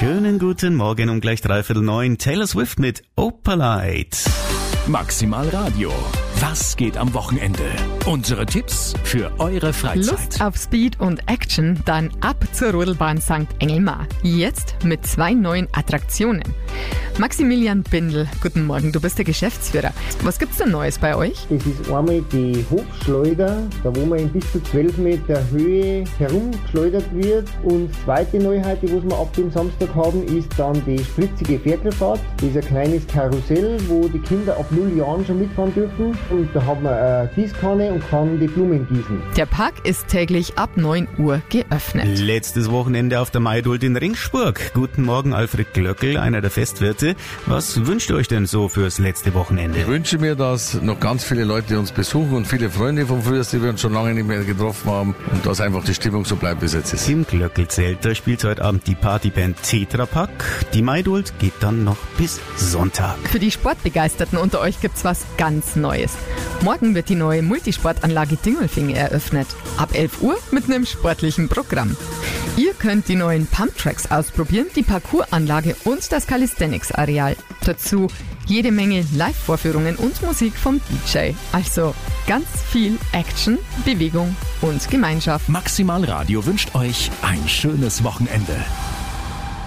Schönen guten Morgen um gleich 8:45. Taylor Swift mit Opalite. Maximal Radio. Was geht am Wochenende? Unsere Tipps für eure Freizeit. Lust auf Speed und Action? Dann ab zur Rodelbahn St. Engelmar. Jetzt mit 2 neuen Attraktionen. Maximilian Bindel, guten Morgen, du bist der Geschäftsführer. Was gibt's denn Neues bei euch? Das ist einmal die Hochschleuder, da wo man in bis zu 12 Meter Höhe herumgeschleudert wird. Und zweite Neuheit, die wir ab dem Samstag haben, ist dann die spritzige Ferkelfahrt. Das ist ein kleines Karussell, wo die Kinder ab 0 Jahren schon mitfahren dürfen. Und da hat man eine Gießkanne und kann die Blumen gießen. Der Park ist täglich ab 9 Uhr geöffnet. Letztes Wochenende auf der Maidult in Ringsburg. Guten Morgen, Alfred Glöckel, einer der Festwirte. Was wünscht ihr euch denn so fürs letzte Wochenende? Ich wünsche mir, dass noch ganz viele Leute uns besuchen und viele Freunde von früher, die wir uns schon lange nicht mehr getroffen haben, und dass einfach die Stimmung so bleibt, wie es jetzt ist. Im Glöckelzelt, da spielt heute Abend die Partyband Tetra Pak. Die Maidult geht dann noch bis Sonntag. Für die Sportbegeisterten unter euch gibt's was ganz Neues. Morgen wird die neue Multisportanlage Dingolfing eröffnet. Ab 11 Uhr mit einem sportlichen Programm. Ihr könnt die neuen Pumptracks ausprobieren, die Parcoursanlage und das Calisthenics-Areal. Dazu jede Menge Live-Vorführungen und Musik vom DJ. Also ganz viel Action, Bewegung und Gemeinschaft. Maximal Radio wünscht euch ein schönes Wochenende.